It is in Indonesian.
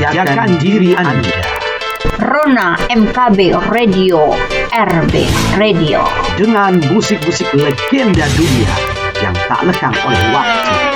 Jaga-jaga diri Anda. Rona MKB Radio, RB Radio. Dengan musik-musik legenda dunia yang tak lekang oleh waktu.